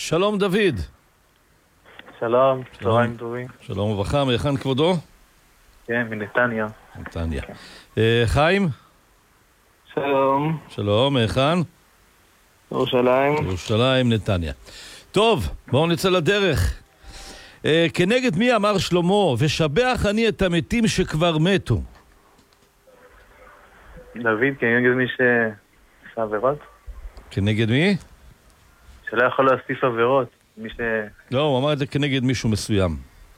שלום דוד. שלום, צהריים טובים. שלום וברכה, מהיכן כבודו? כן, מנתניה. נתניה. חיים? שלום. שלום, מהיכן? ירושלים. ירושלים, נתניה. טוב, בואו נצא לדרך. כנגד מי אמר שלמה, ושבח אני את המתים שכבר מתו? דוד, כנגד מי שעשה עבירות? כנגד מי? שלא יכול להוסיף עבירות. מי ש... לא, הוא אמר את זה כנגד מישהו מסוים.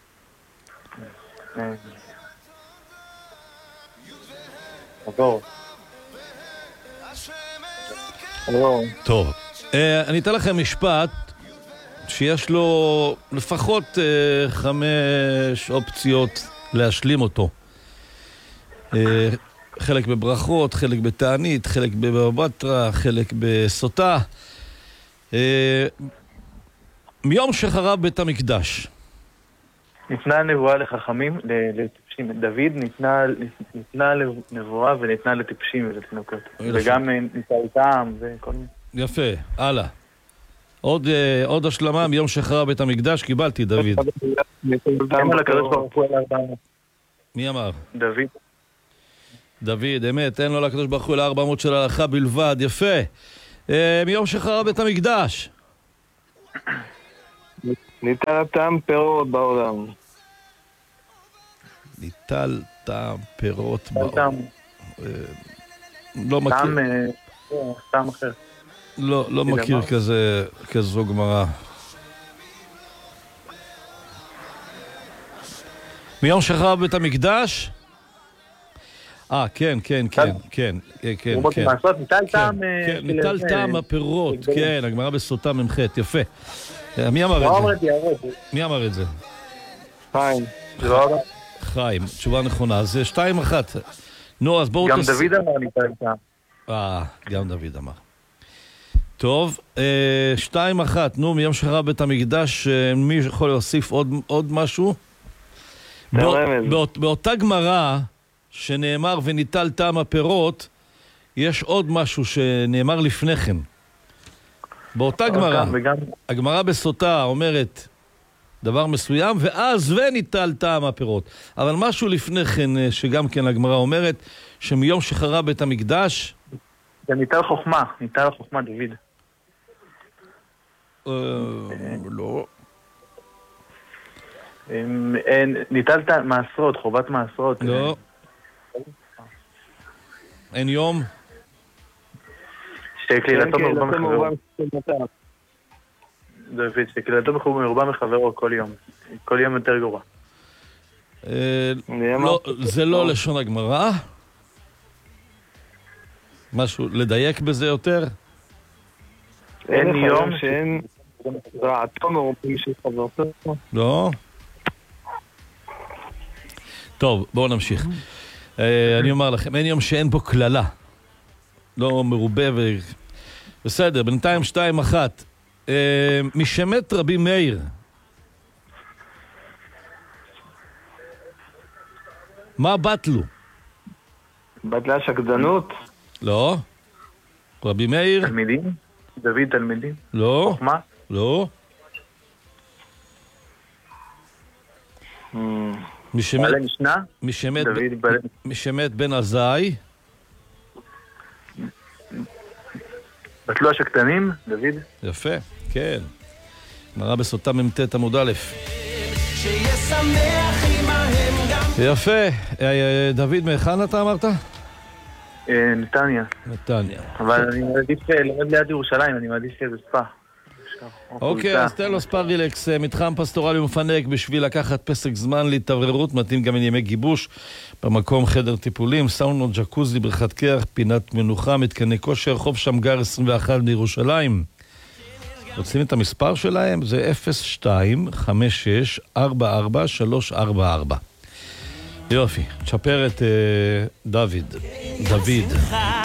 עבור. טוב, אני אתן לכם משפט שיש לו לפחות 5 אופציות להשלים אותו. חלק בברכות, חלק בתענית, חלק בבטרה, חלק בסוטה. מיום שחרב בית המקדש. ניתנה נבואה לחכמים, לטיפשים. דוד ניתנה נבואה וניתנה לטיפשים ולתינוקות. וגם ניתנתם וכל מיני. יפה, הלאה. עוד השלמה מיום שחרב בית המקדש, קיבלתי דוד. אין על הקדוש ברוך הוא אלא 400. מי אמר? דוד. דוד, אמת, אין לו לקדוש ברוך הוא אלא 400 של הלכה בלבד, יפה. מיום שחרב בית המקדש. ניתן טעם פירות בעולם. ניטל טעם פירות בעולם. לא מכיר. טעם אחר. לא מכיר כזו גמרא. מיום שחרב בית המקדש? כן. ניטל טעם הפירות, כן, הגמרא בסוטה ממח, יפה. מי אמר את זה? חיים. חיים, תשובה נכונה. אז 2-1. נו, אז בואו... גם דוד אמר ניטל טעם. גם דוד אמר. טוב, 2-1. נו, מיום שחרב בית המקדש, מי יכול להוסיף עוד משהו? באותה גמרא שנאמר וניטל טעם הפירות, יש עוד משהו שנאמר לפני כן. באותה גמרא, הגמרא בסוטה אומרת דבר מסוים, ואז וניטל טעם הפירות. אבל משהו לפני כן, שגם כן הגמרא אומרת, שמיום שחרב בית המקדש... זה ניטל חוכמה, דוד. לא. ניטל מעשרות, חובת מעשרות. לא. אין יום? שקלילתו מרובה מחברו. דוד, שקלילתו מרובה מחברו כל יום. כל יום יותר גרוע. זה לא לשון הגמרא? משהו לדייק בזה יותר? אין יום שאין רעתו מרובה של חברתו. לא? טוב, בואו נמשיך. אני אומר לכם, אין יום שאין בו כללה. לא מרובה בסדר, בינתיים 2-1. משמת רבי מאיר. מה בטלו? בטלה שקדנות? לא. רבי מאיר? תלמידים? דוד תלמידים? לא. חוכמה? לא. בעלי משנה? משמת בן עזאי. בטלו השקטנים, דוד? יפה, כן. גמרא בסוטה מ"ט עמוד א'. יפה. דוד, מהיכן אתה אמרת? נתניה. אבל אני מעדיף ללמד ליד ירושלים, אני מעדיף איזה ספה. אוקיי, אז תן לו ספה רילקס, מתחם פסטורלי ומפנק בשביל לקחת פסק זמן להתאווררות, מתאים גם ימי גיבוש, במקום חדר טיפולים, סאונות, ג'קוזי, בריכת קרח, פינת מנוחה, מתקני כושר, חוף שמגר 21 בירושלים. רוצים את המספר שלהם? זה 02-56-44-344. יופי, תשפר את דוד.